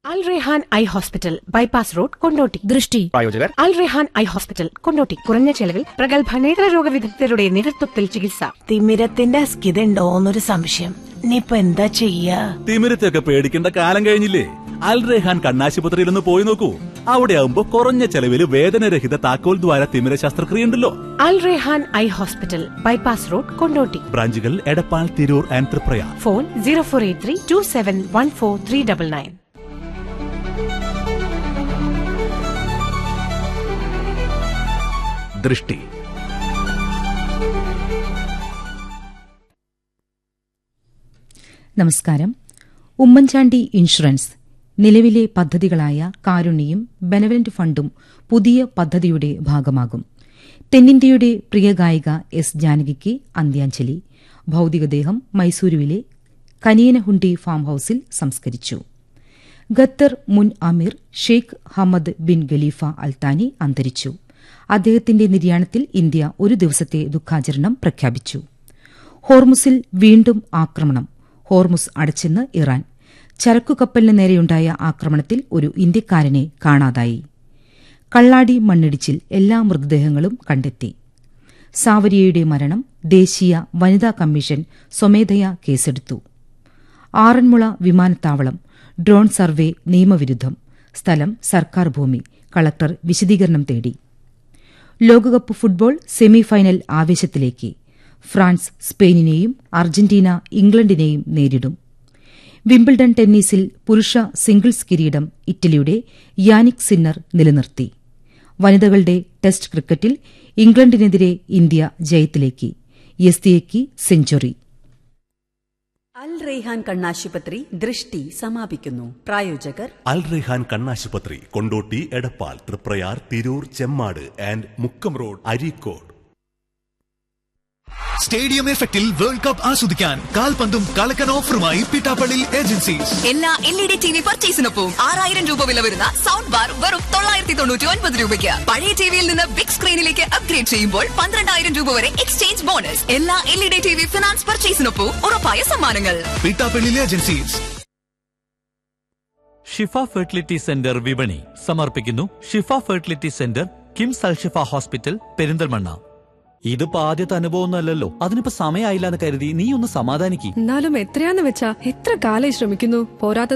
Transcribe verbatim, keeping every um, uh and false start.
അൽ Rehan eye hospital, bypass road, Kondotty. ദൃഷ്ടി പ്രായോജകർ അൽ Rehan eye hospital, Kondotty. കുറഞ്ഞ ചെലവിൽ പ്രഗത്ഭ നേത്രരോഗ വിദഗ്ധരുടെ നേതൃത്വത്തിൽ ചികിത്സ. തിമിരത്തിന്റെ അസ്കിതണ്ടോന്നൊരു സംശയം. ഇനിയിപ്പൊ എന്താ ചെയ്യാ? തിമിരത്തെയൊക്കെ പേടിക്കേണ്ട കാലം കഴിഞ്ഞില്ലേ? അൽ റെഹാൻ കണ്ണാശുപത്രിയിൽ ഒന്ന് പോയി നോക്കൂ. അവിടെ ആവുമ്പോ കുറഞ്ഞ ചെലവിൽ വേദനരഹിത താക്കോൽ ദ്വാര തിമിര ശസ്ത്രക്രിയ ഉണ്ടല്ലോ. അൽ Rehan eye hospital, bypass road, Kondotty. ബ്രാഞ്ചുകൾ Edappal, Tirur and തൃപ്രയ. Phone zero four eight three to seven one four three double nine. ദൃഷ്ടി. നമസ്കാരം. ഉമ്മൻചാണ്ടി ഇൻഷുറൻസ് നിലവിലെ പദ്ധതികളായ കാരുണ്യയും ബെനവലന്റ് ഫണ്ടും പുതിയ പദ്ധതിയുടെ ഭാഗമാകും. തെന്നിന്ത്യയുടെ പ്രിയ ഗായിക എസ് ജാനകിക്ക് അന്ത്യാഞ്ജലി. ഭൌതികദേഹം മൈസൂരുവിലെ കനിയനഹുണ്ടി ഫാം ഹൌസിൽ സംസ്കരിച്ചു. ഖത്തർ മുൻ അമീർ Sheikh Hamad bin Khalifa Al Thani അന്തരിച്ചു. അദ്ദേഹത്തിന്റെ നിര്യാണത്തിൽ ഇന്ത്യ ഒരു ദിവസത്തെ ദുഃഖാചരണം പ്രഖ്യാപിച്ചു. ഹോർമുസിൽ വീണ്ടും ആക്രമണം. Hormuz അടച്ചെന്ന് Iran. ചരക്കുകപ്പലിന് നേരെയുണ്ടായ ആക്രമണത്തിൽ ഒരു ഇന്ത്യക്കാരനെ കാണാതായി. കള്ളാടി മണ്ണിടിച്ചിൽ എല്ലാ മൃതദേഹങ്ങളും കണ്ടെത്തി. സാവരിയയുടെ മരണം ദേശീയ വനിതാ കമ്മീഷൻ സ്വമേധയാ കേസെടുത്തു. ആറന്മുള വിമാനത്താവളം ഡ്രോൺ സർവേ നിയമവിരുദ്ധം. സ്ഥലം സർക്കാർ ഭൂമി. കളക്ടർ വിശദീകരണം തേടി. ലോകകപ്പ് ഫുട്ബോൾ സെമിഫൈനൽ ആവേശത്തിലേക്ക്. ഫ്രാൻസ് സ്പെയിനിനെയും അർജന്റീന ഇംഗ്ലണ്ടിനെയും നേരിടും. വിംബിൾഡൺ ടെന്നീസിൽ പുരുഷ സിംഗിൾസ് കിരീടം ഇറ്റലിയുടെ യാനിക് സിന്നർ നിലനിർത്തി. വനിതകളുടെ ടെസ്റ്റ് ക്രിക്കറ്റിൽ ഇംഗ്ലണ്ടിനെതിരെ ഇന്ത്യ ജയത്തിലേക്ക്. യസ്തിയയ്ക്ക് സെഞ്ചുറി. അൽ റെയ്ഹാൻ കണ്ണാശുപത്രി ദൃഷ്ടി സമാപിക്കുന്നു. പ്രായോജകർ അൽ റെഹാൻ കണ്ണാശുപത്രി, Kondotty, Edappal, Triprayar, Tirur, Chemmad and Mukkam road, Areekode. Stadium എഫക്റ്റിൽ വേൾഡ് കപ്പ് ആസ്വദിക്കാൻ കാൽപന്തും കളക്കൻ ഓഫറുമായി പിട്ടാപ്പള്ളി ഏജൻസീസ്. എല്ലാ L E D T V പർച്ചേസിനൊപ്പം ആറായിരം രൂപ വില വരുന്ന സൗണ്ട് ബാർ വെറും തൊള്ളായിരത്തി തൊണ്ണൂറ്റി ഒൻപത് രൂപയ്ക്ക്. പഴയ ടിവിയിൽ നിന്ന് ബിഗ് സ്ക്രീനിലേക്ക് അപ്ഗ്രേഡ് ചെയ്യുമ്പോൾ പന്ത്രണ്ടായിരം രൂപ വരെ എക്സ്ചേഞ്ച് ബോണസ്. എല്ലാ L E D T V finance പർച്ചേസിനൊപ്പം ഉറപ്പായ സമ്മാനങ്ങൾ. പിട്ടാപ്പള്ളി ഏജൻസീസ്. ഷിഫ ഫെർട്ടിലിറ്റി സെന്റർ വിപണി സമർപ്പിക്കുന്നു. ഷിഫ fertility centre, KIMS Alshifa hospital, Perinthalmanna. ഇതിപ്പോ ആദ്യത്തെ അനുഭവമൊന്നുമല്ലല്ലോ. അതിനിപ്പോ സമയമായില്ല എന്ന് കരുതി നീ ഒന്ന് സമാധാനിക്ക്. എന്നാലും എത്രയാന്ന് വെച്ചാ എത്ര കാലം ശ്രമിക്കുന്നു. പോരാത്ത